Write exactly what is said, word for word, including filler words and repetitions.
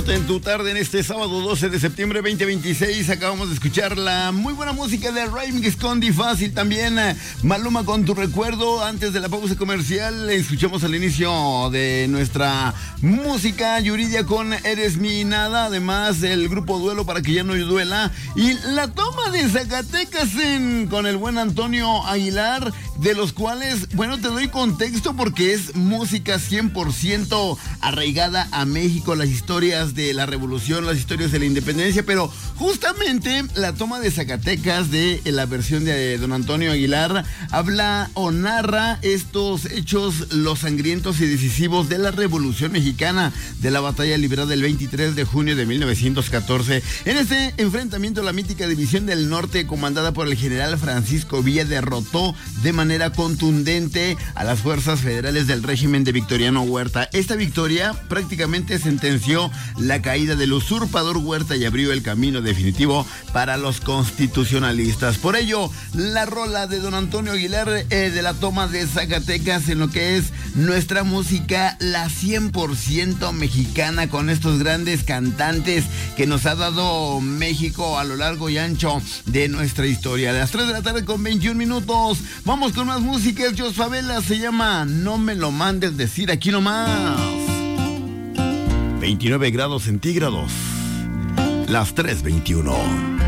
En tu tarde, en este sábado doce de septiembre veinte veintiséis, acabamos de escuchar la muy buena música de Remix con Difácil, también Maluma con Tu Recuerdo. Antes de la pausa comercial, escuchamos al inicio de nuestra música Yuridia con Eres Mi Nada, además el grupo Duelo para que ya no duela, y la toma de Zacatecas en, con el buen Antonio Aguilar, de los cuales, bueno, te doy contexto porque es música cien por ciento arraigada a México, las historias de la revolución, las historias de la independencia, pero justamente la toma de Zacatecas de la versión de don Antonio Aguilar habla o narra estos hechos, los sangrientos y decisivos de la revolución mexicana, de la batalla librada el veintitrés de junio de mil novecientos catorce. En este enfrentamiento, la mítica División del Norte, comandada por el general Francisco Villa, derrotó de manera contundente a las fuerzas federales del régimen de Victoriano Huerta. Esta victoria prácticamente sentenció la caída del usurpador Huerta y abrió el camino definitivo para los constitucionalistas. Por ello, la rola de don Antonio Aguilar, eh, de la toma de Zacatecas, en lo que es nuestra música, la cien por ciento mexicana, con estos grandes cantantes que nos ha dado México a lo largo y ancho de nuestra historia. A las tres de la tarde con veintiún minutos, vamos con más música. El Jos Favela, se llama No Me Lo Mandes Decir, aquí nomás. veintinueve grados centígrados, las tres veintiuno.